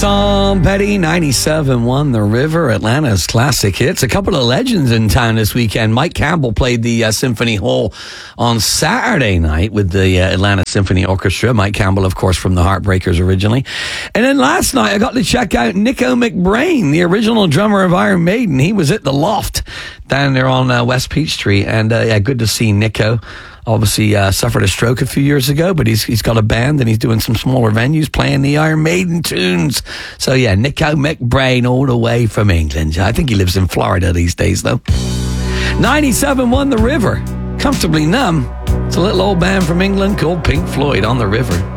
Tom Petty, 97.1 The River, Atlanta's classic hits. A couple of legends in town this weekend. Mike Campbell played the Symphony Hall on Saturday night with the Atlanta Symphony Orchestra. Mike Campbell, of course, from the Heartbreakers originally. And then last night, I got to check out Nicko McBrain, the original drummer of Iron Maiden. He was at the Loft down there on West Peachtree. And good to see Nicko. Obviously suffered a stroke a few years ago, but he's got a band and he's doing some smaller venues playing the Iron Maiden tunes. So yeah, Nicko McBrain all the way from England. I think he lives in Florida these days though. 97.1 The River, Comfortably Numb. It's a little old band from England called Pink Floyd on the River.